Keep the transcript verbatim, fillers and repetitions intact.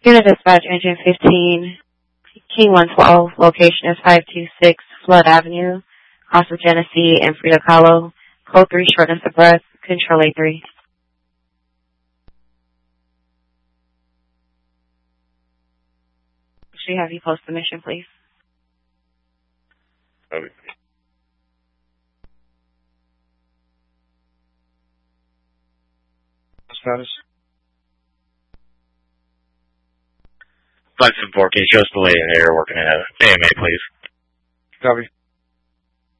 Unit Dispatch, Engine fifteen, King one twelve, location is five two six Flood Avenue, Casa Genesee and Frida Kahlo. Code three, shortness of breath, Control A three. Should we have you post the mission, please? Okay. Status? five seven four, can you show us the lay in the air working at A M A, please? Copy.